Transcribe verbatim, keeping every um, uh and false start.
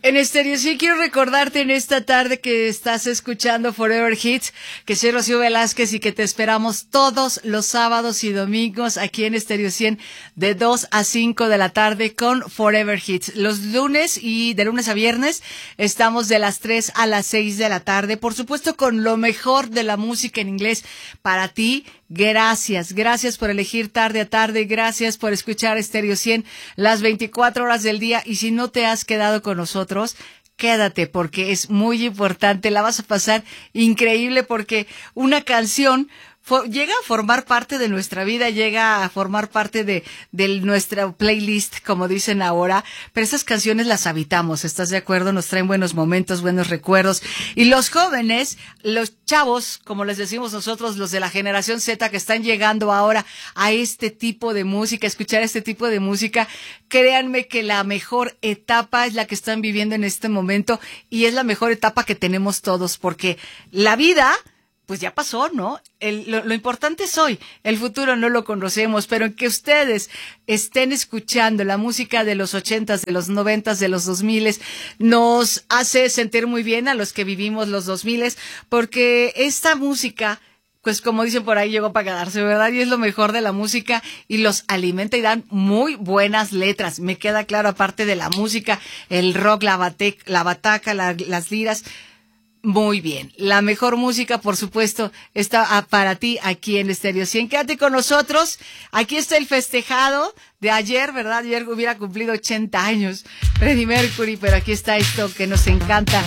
En Estéreo sí quiero recordarte en esta tarde que estás escuchando Forever Hits, que soy Rocío Velázquez y que te esperamos todos los sábados y domingos aquí en Estéreo cien de dos a cinco de la tarde con Forever Hits. Los lunes y de lunes a viernes estamos de las tres a las seis de la tarde, por supuesto con lo mejor de la música en inglés para ti. Gracias, gracias por elegir tarde a tarde, gracias por escuchar Estéreo cien las veinticuatro horas del día, y si no te has quedado con nosotros, quédate porque es muy importante, la vas a pasar increíble porque una canción For, llega a formar parte de nuestra vida, llega a formar parte de, de nuestra playlist, como dicen ahora, pero esas canciones las habitamos, ¿estás de acuerdo? Nos traen buenos momentos, buenos recuerdos, y los jóvenes, los chavos, como les decimos nosotros, los de la generación Z que están llegando ahora a este tipo de música, a escuchar este tipo de música, créanme que la mejor etapa es la que están viviendo en este momento, y es la mejor etapa que tenemos todos, porque la vida pues ya pasó, ¿no? El, lo, lo importante es hoy, el futuro no lo conocemos, pero en que ustedes estén escuchando la música de los ochentas, de los noventas, de los dos miles, nos hace sentir muy bien a los que vivimos los dos miles, porque esta música, pues como dicen por ahí, llegó para quedarse, ¿verdad? Y es lo mejor de la música y los alimenta y dan muy buenas letras. Me queda claro, aparte de la música, el rock, la, bate, la bataca, la, las liras. Muy bien, la mejor música, por supuesto, está para ti aquí en Estéreo cien. Quédate con nosotros, aquí está el festejado de ayer, ¿verdad? Ayer hubiera cumplido ochenta años Freddie Mercury, pero aquí está esto que nos encanta.